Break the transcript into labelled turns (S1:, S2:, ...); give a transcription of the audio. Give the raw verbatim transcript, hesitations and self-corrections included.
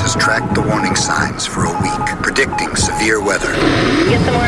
S1: has tracked the warning signs for a week, predicting severe weather.
S2: Get them